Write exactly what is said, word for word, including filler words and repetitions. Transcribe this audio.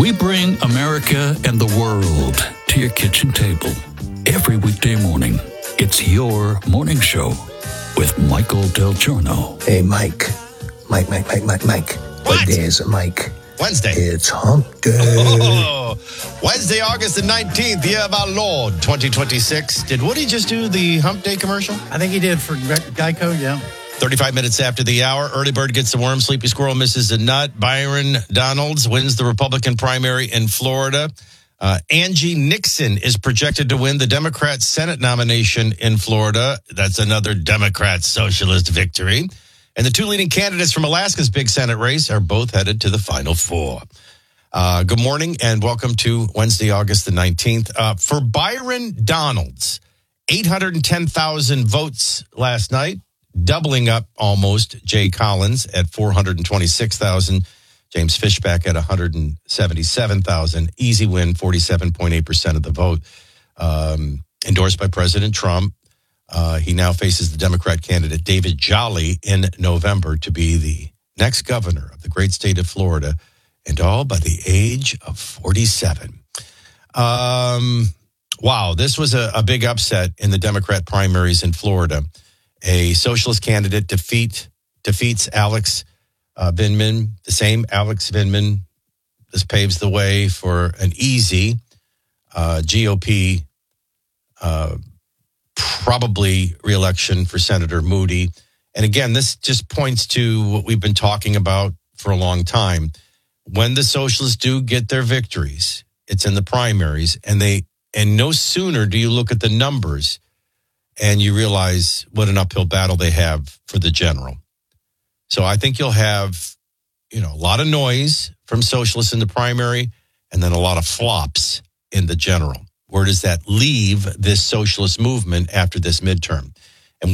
We bring America and the world to your kitchen table. Every weekday morning, it's your morning show with Michael Del Giorno. Hey, Mike. Mike, Mike, Mike, Mike, Mike. What, what day is it, Mike? Wednesday. It's hump day. Oh, Wednesday, August the nineteenth, year of our Lord, twenty twenty-six. Did Woody just do the hump day commercial? I think he did for Geico, yeah. thirty-five minutes after the hour, early bird gets the worm, sleepy squirrel misses the nut. Byron Donalds wins the Republican primary in Florida. Uh, Angie Nixon is projected to win the Democrat Senate nomination in Florida. That's another Democrat socialist victory. And the two leading candidates from Alaska's big Senate race are both headed to the Final Four. Uh, good morning and welcome to Wednesday, August the nineteenth. Uh, for Byron Donalds, eight hundred ten thousand votes last night, doubling up almost Jay Collins at four hundred twenty-six thousand, James Fishback at one hundred seventy-seven thousand. Easy win, forty-seven point eight percent of the vote. Um, endorsed by President Trump. Uh, he now faces the Democrat candidate David Jolly in November to be the next governor of the great state of Florida, and all by the age of forty-seven. Um, wow, this was a, a big upset in the Democrat primaries in Florida. A socialist candidate defeat defeats Alex uh, Vindman, the same Alex Vindman. This paves the way for an easy uh, G O P uh probably re-election for Senator Moody. And again, this just points to what we've been talking about for a long time. When the socialists do get their victories, it's in the primaries, and they and no sooner do you look at the numbers and you realize what an uphill battle they have for the general. So I think you'll have, you know, a lot of noise from socialists in the primary and then a lot of flops in the general. Where does that leave this socialist movement after this midterm?